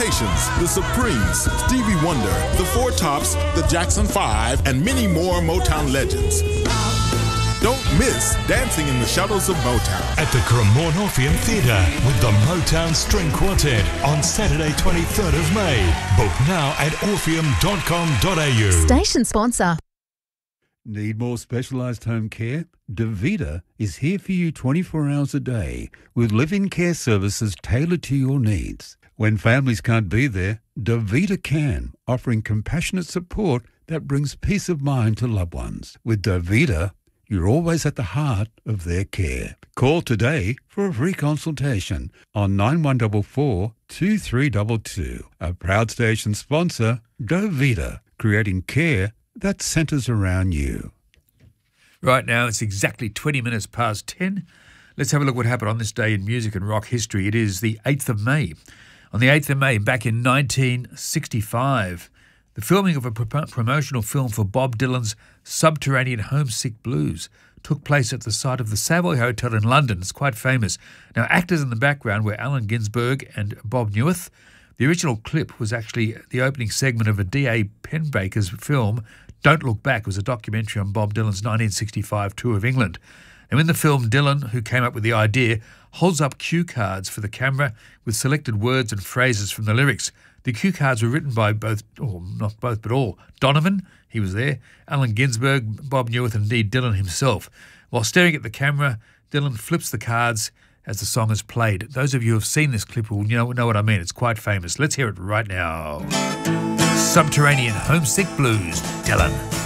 Temptations, The Supremes, Stevie Wonder, The Four Tops, The Jackson 5, and many more Motown legends. Don't miss Dancing in the Shadows of Motown at the Cremorne Orpheum Theatre with the Motown String Quartet on Saturday 23rd of May. Book now at orpheum.com.au. Station sponsor. Need more specialised home care? DaVita is here for you 24 hours a day with live-in care services tailored to your needs. When families can't be there, DaVita can, offering compassionate support that brings peace of mind to loved ones. With DaVita, you're always at the heart of their care. Call today for a free consultation on 9144 2322. A proud station sponsor, DaVita, creating care that centres around you. Right now, it's exactly 20 minutes past 10. Let's have a look what happened on this day in music and rock history. It is the 8th of May. On the 8th of May, back in 1965, the filming of a promotional film for Bob Dylan's Subterranean Homesick Blues took place at the site of the Savoy Hotel in London. It's quite famous. Now, actors in the background were Allen Ginsberg and Bob Newirth. The original clip was actually the opening segment of a D.A. Pennebaker's film, Don't Look Back. It was a documentary on Bob Dylan's 1965 tour of England. Now, in the film, Dylan, who came up with the idea, holds up cue cards for the camera with selected words and phrases from the lyrics. The cue cards were written by both, or not both, but all. Donovan, he was there, Allen Ginsberg, Bob Newirth, and indeed Dylan himself. While staring at the camera, Dylan flips the cards as the song is played. Those of you who have seen this clip will know what I mean. It's quite famous. Let's hear it right now. Subterranean Homesick Blues, Dylan.